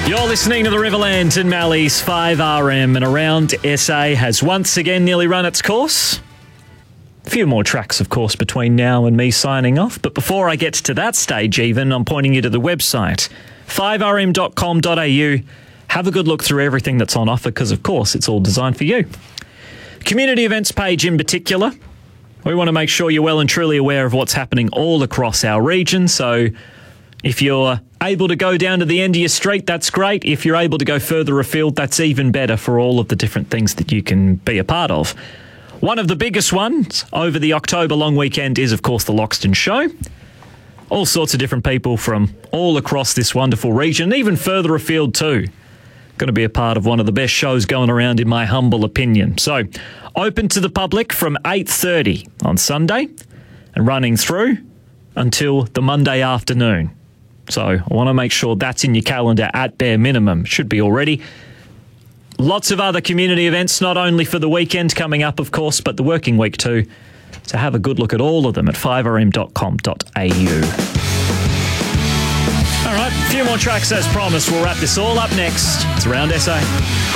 You're listening to the Riverland and Mallee's 5RM, and Around SA has once again nearly run its course. A few more tracks, of course, between now and me signing off. But before I get to that stage even, I'm pointing you to the website, 5rm.com.au. Have a good look through everything that's on offer because, of course, it's all designed for you. Community events page in particular. We want to make sure you're well and truly aware of what's happening all across our region. So if you're able to go down to the end of your street, that's great. If you're able to go further afield, that's even better for all of the different things that you can be a part of. One of the biggest ones over the October long weekend is, of course, the Loxton Show. All sorts of different people from all across this wonderful region, even further afield too. Going to be a part of one of the best shows going around, in my humble opinion. So, open to the public from 8:30 on Sunday and running through until the Monday afternoon. So, I want to make sure that's in your calendar at bare minimum. Should be already. Lots of other community events, not only for the weekend coming up, of course, but the working week too. So have a good look at all of them at 5rm.com.au. All right, a few more tracks as promised. We'll wrap this all up next. It's Around SA.